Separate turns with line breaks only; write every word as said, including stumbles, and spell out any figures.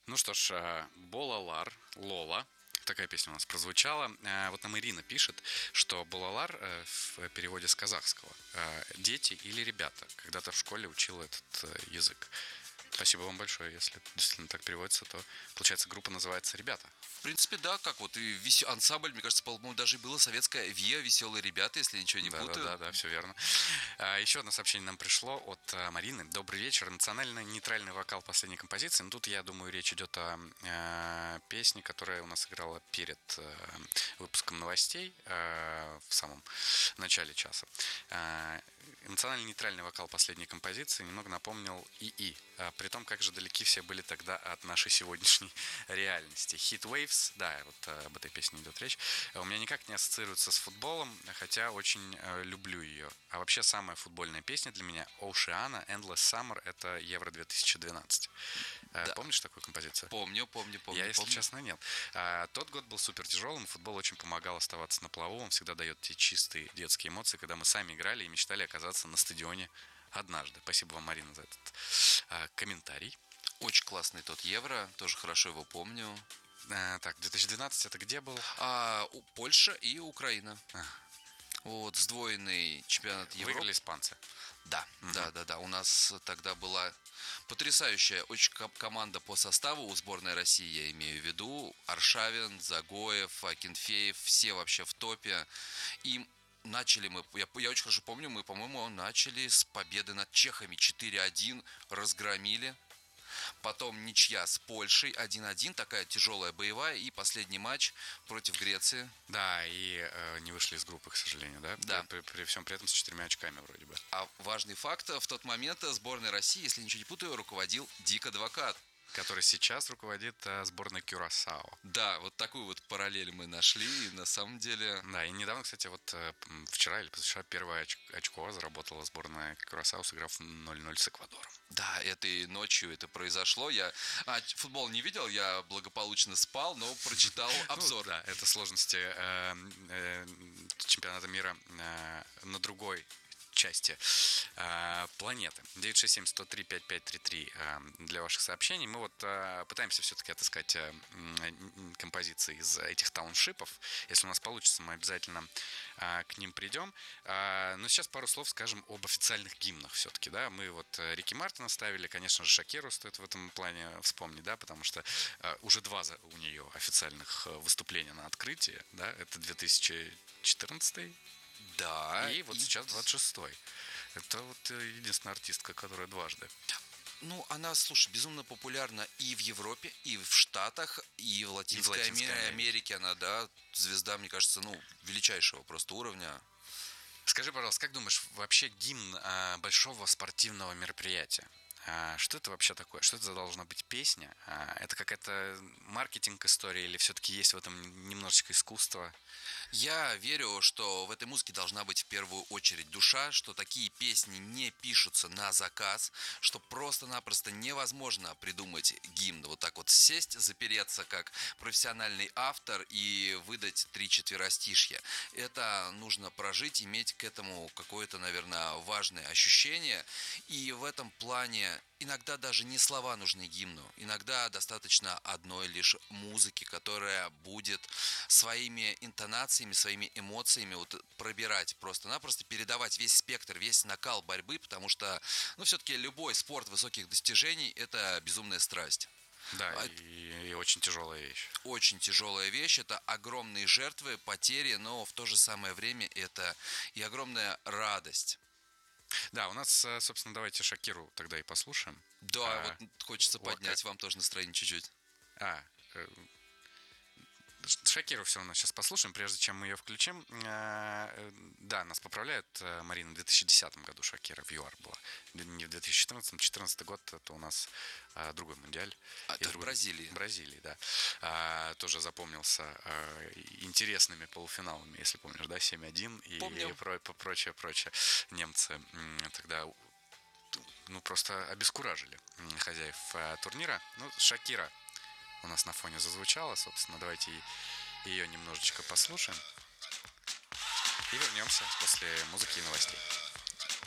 Ну что ж, э, Болалар, Лола. Такая песня у нас прозвучала. Э, Вот нам Ирина пишет, что Болалар э, в переводе с казахского э, «дети» или «ребята». Когда-то в школе учил этот э, язык. Спасибо вам большое. Если это действительно так переводится, то, получается, группа называется «Ребята».
В принципе, да, как вот и вес... ансамбль, мне кажется, по-моему, даже было советское ВИА, веселые ребята, если я ничего не
Да,
путаю.
да, да, да, все верно. А, еще одно сообщение нам пришло от а, Марины. Добрый вечер. Эмоционально-нейтральный вокал последней композиции. Ну, тут, я думаю, речь идет о а, песне, которая у нас играла перед а, выпуском новостей а, в самом начале часа. А, эмоционально-нейтральный вокал последней композиции немного напомнил ИИ. А, при том, как же далеки все были тогда от нашей сегодняшней реальности. Heat Waves, да, вот а, об этой песне идет речь, у меня никак не ассоциируется с футболом, хотя очень э, люблю ее. А вообще самая футбольная песня для меня Oceana Endless Summer — это Евро две тысячи двенадцать. Э,
Да.
Помнишь такую композицию?
Помню, помню, помню.
Я, если
помню.
честно, нет. А, тот год был супер тяжелым, футбол очень помогал оставаться на плаву, он всегда дает те чистые детские эмоции, когда мы сами играли и мечтали оказаться на стадионе однажды. Спасибо вам, Марина, за этот а, комментарий.
Очень классный тот Евро, тоже хорошо его помню.
А, так, две тысячи двенадцать это где был?
А у- Польша и Украина.
А.
Вот, сдвоенный чемпионат Европы.
Выиграли испанцы.
Да,
Мгм.
да, да, да. У нас тогда была потрясающая очень ко- команда по составу у сборной России, я имею в виду. Аршавин, Загоев, Акинфеев, все вообще в топе. И начали мы, я, я очень хорошо помню, мы, по-моему, начали с победы над чехами четыре один, разгромили. Потом ничья с Польшей один-один, такая тяжелая боевая. И последний матч против Греции.
Да, и э, не вышли из группы, к сожалению, да?
Да.
При, при- при всем при этом с четырьмя очками вроде бы.
А важный факт, в тот момент сборной России, если ничего не путаю, руководил Дик Адвокат.
Который сейчас руководит э, сборной Кюрасао.
Да, вот такую вот параллель мы нашли, и на самом деле...
Да, и недавно, кстати, вот э, м, вчера или позавчера первое оч- очко заработала сборная Кюрасао, сыграв ноль ноль с Эквадором.
Да, этой ночью это произошло. Я а, ч- футбол не видел, я благополучно спал, но прочитал обзор.
Ну, да, это сложности э, э, чемпионата мира э, на другой части э, планеты. девять шесть семь сто три пять пять три три э, для ваших сообщений. Мы вот э, пытаемся все-таки отыскать э, м, композиции из этих тауншипов. Если у нас получится, мы обязательно э, к ним придем. Э, но сейчас пару слов скажем об официальных гимнах все-таки. Да? Мы вот э, Рики Мартина ставили, конечно же, Шакиру стоит в этом плане вспомнить, да, потому что э, уже два за- у нее официальных э, выступления на открытии. Да? Это две тысячи четырнадцатый.
Да.
И вот сейчас двадцать шестой. Это вот э, единственная артистка, которая дважды.
Ну, она, слушай, безумно популярна и в Европе, и в Штатах, и в Латинской,
Латинской
Аме-
Америке.
Америке. Она, да, звезда, мне кажется, ну, величайшего просто уровня.
Скажи, пожалуйста, как думаешь, вообще гимн а, большого спортивного мероприятия? А, что это вообще такое? Что это за должна быть песня? А, это какая-то маркетинг история или все-таки есть в этом немножечко искусства?
Я верю, что в этой музыке должна быть в первую очередь душа, что такие песни не пишутся на заказ, что просто-напросто невозможно придумать гимн. Вот так вот сесть, запереться как профессиональный автор и выдать три четверостишья. Это нужно прожить, иметь к этому какое-то, наверное, важное ощущение. И в этом плане иногда даже не слова нужны гимну. Иногда достаточно одной лишь музыки, которая будет своими интонациями, своими эмоциями вот пробирать, просто-напросто передавать весь спектр, весь накал борьбы, потому что, ну, все-таки любой спорт высоких достижений – это безумная страсть.
Да,
А
и, и очень тяжелая вещь.
Очень тяжелая вещь, это огромные жертвы, потери, но в то же самое время это и огромная радость.
Да, у нас, э, собственно, давайте Шакиру тогда и послушаем.
Да,
А,
вот хочется
вот
поднять
как.
вам тоже настроение чуть-чуть.
А, э, Шакиру все равно сейчас послушаем, прежде чем мы ее включим. Э, э, Да, нас поправляют, э, Марина, в две тысячи десятом году Шакира в ЮАР была. Не в две тысячи четырнадцатом. две тысячи четырнадцатый год это у нас э, другой мундиаль.
А,
И
это в
другой-
Бразилии.
Бразилии, да. А, тоже запомнился э, интересными полуфиналами, если помнишь, да, семь один и,
Помню.
и про- про- прочее, прочее. Немцы м, тогда ну, просто обескуражили м, хозяев э, турнира. Ну, Шакира у нас на фоне зазвучала, собственно, давайте ее немножечко послушаем и вернемся после музыки и новостей.